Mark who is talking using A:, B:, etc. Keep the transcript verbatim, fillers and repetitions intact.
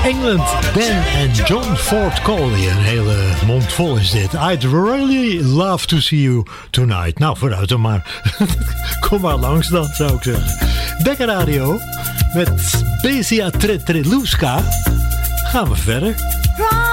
A: England, Ben en John Ford Coley. Een hele mond vol is dit. I'd really love to see you tonight. Nou, vooruit dan maar. Kom maar langs dan, zou ik zeggen. Becker Radio met Besia Tretreluska. Gaan we verder.